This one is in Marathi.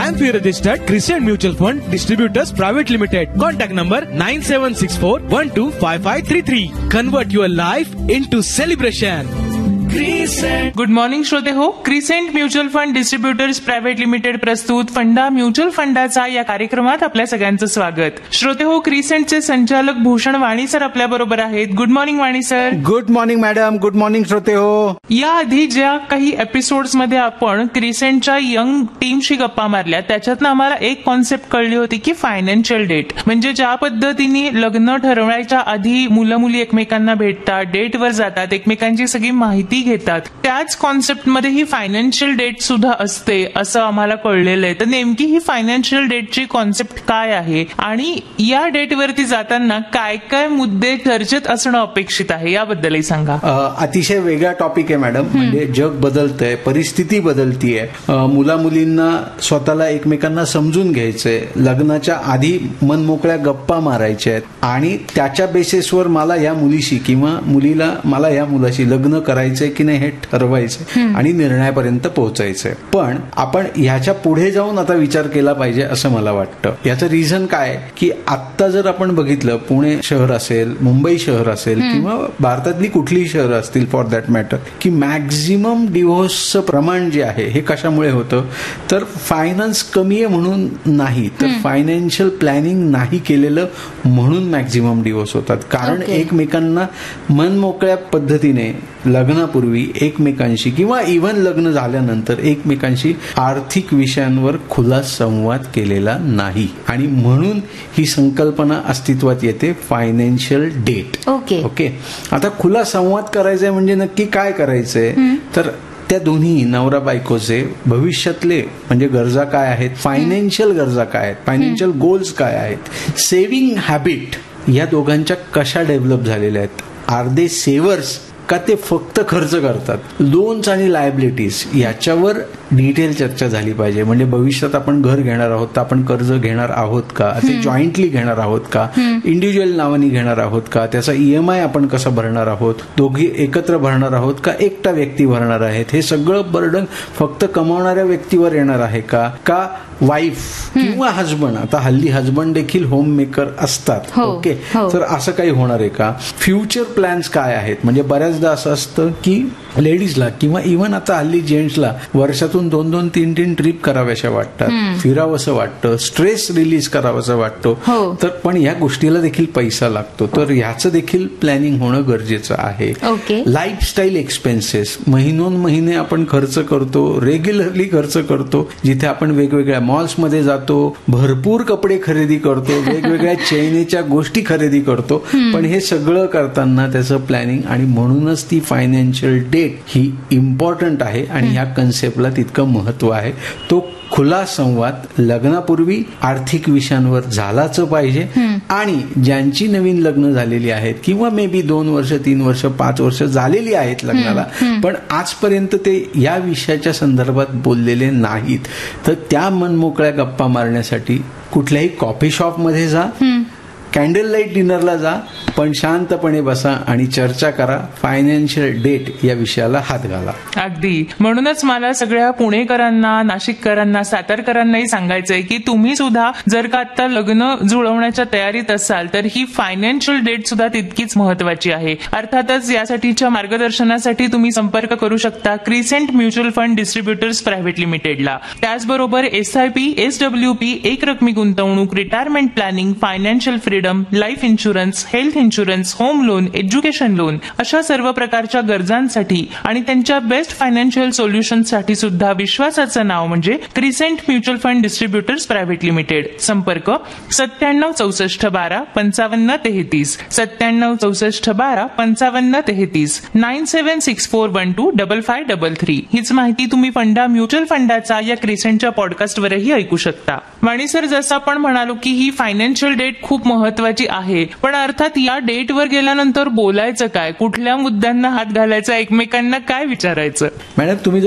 AMFI registered Crescent Mutual Fund Distributors Private Limited. Contact number 9764125533. Convert your life into celebration. Good morning श्रोते हो. Crescent mutual fund distributors private limited प्रस्तुत फंडा म्युच्युअल फंडाचा या कार्यक्रमात आपल्या सगळ्यांचं स्वागत. श्रोते हो, क्रिसेंटचे संचालक भूषण वाणी सर आपल्या बरोबर आहेत. गुड मॉर्निंग वाणी sir. Good morning madam. Good morning श्रोते हो. याआधी ज्या काही एपिसोड्स मध्ये आपण क्रिसेंटच्या यंग टीमशी गप्पा मारल्या त्याच्यातनं आम्हाला एक कॉन्सेप्ट कळली होती की फायनान्शियल डेट म्हणजे ज्या पद्धतीने लग्न ठरवायच्या आधी मुलं मुली एकमेकांना भेटतात, डेटवर जातात, एकमेकांची सगळी माहिती घेतात, त्याच कॉन्सेप्ट मध्ये ही फायनान्शियल डेट सुद्धा असते असं आम्हाला कळलेलं आहे. तर नेमकी ही फायनान्शियल डेटची कॉन्सेप्ट काय आहे आणि या डेटवरती जाताना काय काय मुद्दे चर्चेत असणं अपेक्षित आहे याबद्दलही सांगा. अतिशय वेगळा टॉपिक आहे मॅडम. म्हणजे जग बदलतंय, परिस्थिती बदलतीये, मुला मुलींना स्वतःला एकमेकांना समजून घ्यायचंय, लग्नाच्या आधी मनमोकळ्या गप्पा मारायच्या आहेत आणि त्याच्या बेसिसवर मला या मुलीशी किंवा मुलीला मला या मुलाशी लग्न करायचंय की नाही हे ठरवायचंय आणि निर्णयापर्यंत पोहोचायचंय. पण आपण ह्याच्या पुढे जाऊन आता विचार केला पाहिजे असं मला वाटतं. याचं रिझन काय की आत्ता जर आपण बघितलं, पुणे शहर असेल, मुंबई शहर असेल किंवा भारतातली कुठलीही शहरं असतील फॉर दॅट मॅटर, की मॅक्झिमम डिव्होर्सचं प्रमाण जे आहे हे कशामुळे होतं तर फायनान्स कमी आहे म्हणून नाही, तर फायनान्शियल प्लॅनिंग नाही केलेलं म्हणून मॅक्झिमम डिव्होर्स होतात. कारण एकमेकांना मनमोकळ्या पद्धतीने लग्नापूर्वी एकमेकांशी किंवा इव्हन लग्न झाल्यानंतर एकमेकांशी आर्थिक विषयांवर खुला संवाद केलेला नाही आणि म्हणून ही संकल्पना अस्तित्वात येते फायनान्शियल डेट. ओके. आता खुला संवाद करायचा म्हणजे नक्की काय करायचंय तर त्या दोन्ही नवरा बायकोचे भविष्यातले म्हणजे गरजा काय आहेत, फायनान्शियल गरजा काय आहेत, फायनान्शियल गोल्स काय आहेत, सेव्हिंग हॅबिट या दोघांच्या कशा डेव्हलप झालेल्या आहेत, आर दे सेव्हर्स का ते फक्त खर्च करतात, लोन्स आणि लायबिलिटीज याच्यावर डिटेल चर्चा झाली पाहिजे. म्हणजे भविष्यात आपण घर घेणार आहोत तर आपण कर्ज घेणार आहोत का, ते जॉईंटली घेणार आहोत का, इंडिव्हिज्युअल नावाने घेणार आहोत का, त्याचा EMI आपण कसा भरणार आहोत, दोघी एकत्र भरणार आहोत का एकटा व्यक्ती भरणार आहेत, हे सगळं बर्डन फक्त कमावणाऱ्या व्यक्तीवर येणार आहे का वाईफ किंवा हजबंड. आता हल्ली हजबंड देखील होम मेकर असतात. ओके. तर असं काही होणार आहे का, फ्युचर प्लॅन्स काय आहेत. म्हणजे बऱ्याचदा असं असतं की लेडीजला किंवा इव्हन आता हल्ली जेंट्सला वर्षातून 2-2, 3-3 ट्रिप कराव्याशा वाटतात, फिरावंसं वाटतं, स्ट्रेस रिलीज करावंसं वाटतो. तर पण या गोष्टीला देखील पैसा लागतो, तर ह्याचं देखील प्लॅनिंग होणं गरजेचं आहे. लाईफस्टाईल एक्सपेन्सेस महिनोन महिने आपण खर्च करतो, रेग्युलरली खर्च करतो, जिथे आपण वेगवेगळ्या मॉल्समध्ये जातो, भरपूर कपडे खरेदी करतो, वेगवेगळ्या चैनीच्या गोष्टी खरेदी करतो, पण हे सगळं करताना त्याचं प्लॅनिंग आणि म्हणूनच ती फायनान्शियल डेट ही इम्पॉर्टंट आहे आणि ह्या कन्सेप्टला तितकं महत्व आहे. तो खुला संवाद लग्नापूर्वी आर्थिक विषयांवर झालाच पाहिजे आणि ज्यांची नवीन लग्न झालेली आहेत किंवा मे बी 2 वर्ष 3 वर्ष 5 वर्ष झालेली आहेत लग्नाला पण आजपर्यंत ते या विषयाच्या संदर्भात बोललेले नाहीत, तर त्या मनमोकळ्या गप्पा मारण्यासाठी कुठल्याही कॉफी शॉपमध्ये जा, कॅन्डल लाईट डिनरला जा, पण शांतपणे बसा आणि चर्चा करा. फायनान्शियल डेट या विषयाला हात घाला. अगदी. म्हणूनच मला सगळ्या पुणेकरांना, नाशिककरांना, सातारकरांनाही सांगायचंय की तुम्ही सुद्धा जर का आता लग्न जुळवण्याच्या तयारीत असाल तर ही फायनान्शियल डेट सुद्धा तितकीच महत्वाची आहे. अर्थातच यासाठीच्या मार्गदर्शनासाठी तुम्ही संपर्क करू शकता crescent mutual fund distributors private लिमिटेडला. त्याचबरोबर SIP, SWP, एकरकमी गुंतवणूक, retirement planning, financial freedom, life insurance, health insurance, home loan, education loan अशा सर्व प्रकारच्या गरजांसाठी आणि त्यांच्या बेस्ट फायनान्शियल सोल्युशनसाठी सुद्धा विश्वासाचं नाव म्हणजे crescent mutual fund distributors private limited. संपर्क 9764125533, 9764125533, 9764125533. हीच माहिती तुम्ही फंडा म्युच्युअल फंडाचा या क्रिसेंटच्या पॉडकास्टवरही ऐकू शकता. वाणी सर, जसं आपण म्हणालो की ही फायनान्शियल डेट खूप महत्वाची आहे, पण अर्थात या डेटवर गेल्यानंतर बोलायचं काय, कुठल्या मुद्द्यांना हात घालायचा, एकमेकांना काय विचारायचं. मॅडम तुम्ही